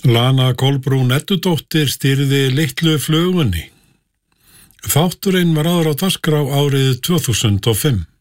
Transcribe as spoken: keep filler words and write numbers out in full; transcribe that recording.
Lana Kolbrún Eddudóttir stýrði Litlu flugunni. Þátturinn var áður á dagskrá árið tvö þúsund og fimm.